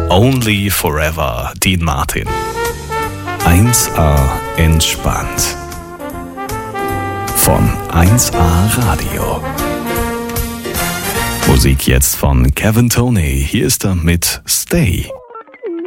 Only Forever, Dean Martin. 1A entspannt. Von 1A Radio. Musik jetzt von Kevin Toney. Hier ist er mit Stay.